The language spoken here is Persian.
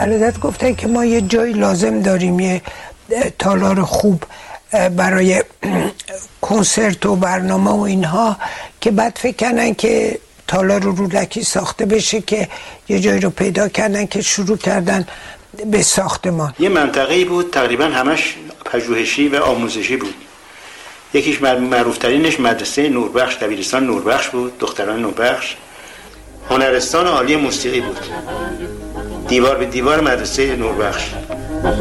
علادت گفتن که ما یه جای لازم داریم، یه تالار خوب برای کنسرت و برنامه و اینها، که بعد فکر کردن که تالار رولکی ساخته بشه، که یه جایی رو پیدا کردن که شروع کردن به ساختمان. یه منطقه‌ای بود تقریبا همش پژوهشی و آموزشی بود. یکیش معروفترینش مدرسه نوربخش، دبیرستان نوربخش بود، دختران نوربخش. هنرستان عالی موسیقی بود، دیوار به دیوار مدرسه نوربخش.